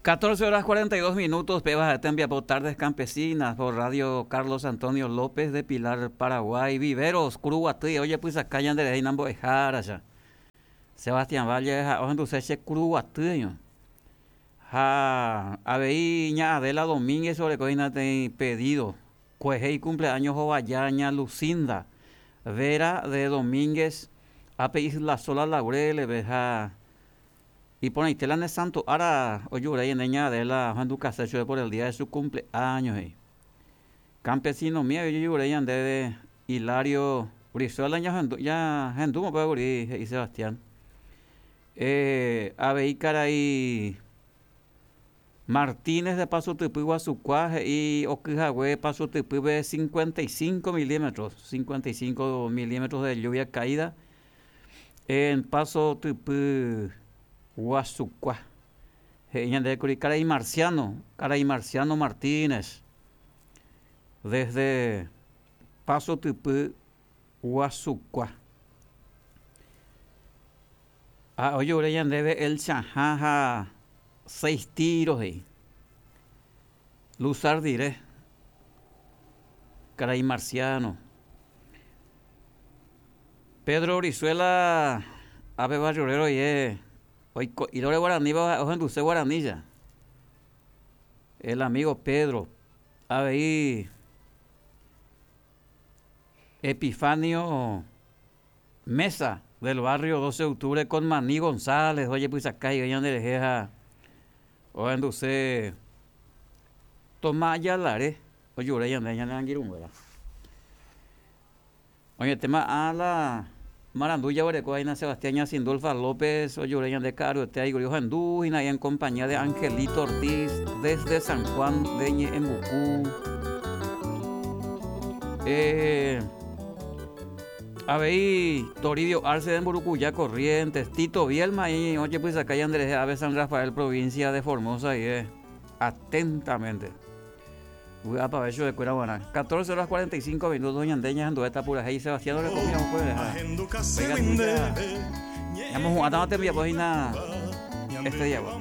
14 horas 42 minutos, Pebas de Tembia por Tardes Campesinas, por Radio Carlos Antonio López de Pilar, Paraguay, Viveros, Curuguatí, oye, pues acá ya de Nambo de Jara, Sebastián Valle, ojen tu seche Curuguatí, Abei, ña Adela Domínguez, sobre coina te pedido, cuejei cumpleaños Jovayaña Lucinda, Vera de Domínguez, Ape Isla Sola Laurel, Beja. Y por ahí tela de santo, ahora oyure y niña de la Juan Ducasecho por el día de su cumpleaños. Campesino mío, yo lloré y andé de Hilario Brizuela, ya Gendumo, y Sebastián. Abei Caray Martínez de Paso Tupí, Guasucuaje y Oquijagüe, Paso Tupí, 55 milímetros, 55 milímetros de lluvia caída. En Paso Tupí, Guasucuá. Caray Marciano Martínez. Desde Paso Tupí, Guasucuá. Oye, Ureyan debe el Chajaja 6 tiros ahí. Luzar diré. Caray Marciano. Pedro Brizuela, Ave Barriorero y Lore Guaraní, ojo en dulce Guaranilla. El amigo Pedro. Ahí. Epifanio Mesa, del barrio 12 de octubre, con Maní González. Oye, pues acá y oye, dejeja. Ojo en dulce Tomás Yalare. Oye, Ureya, ya le han guirungüera. Oye, tema a la Maranduya, Orecoaina, Sebastián Sindolfa López, Oyureyan de Caro, Teaigurio Jandú, y en compañía de Angelito Ortiz, desde San Juan de Embucú. Abei Toribio Arce de Emburucuyá, Corrientes, Tito Bielma, y oye, pues acá hay Andrés Ave San Rafael, provincia de Formosa, y atentamente. Voy a para eso de Cueraguaná. 14 horas 45 minutos, doña Andeña, Andueta, Pura, y Sebastián, no le comíamos, pues, dejar. Oiga, ya hemos jugado, te voy a poner este día,